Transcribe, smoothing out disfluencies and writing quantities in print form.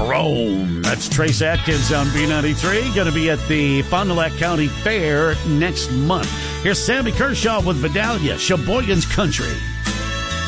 Rome. That's Trace Atkins on B93. Going to be at the Fond du Lac County Fair next month. Here's Sammy Kershaw with Vidalia, Sheboygan's Country.